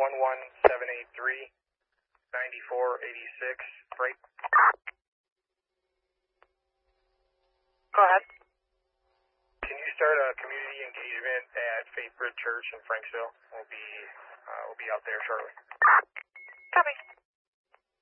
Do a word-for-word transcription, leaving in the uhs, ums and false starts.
one one seven eight three, nine four eight six, freight. Go ahead. Can you start a community engagement at Faith Bridge Church in Franksville? We'll be, uh, we'll be out there shortly. Copy.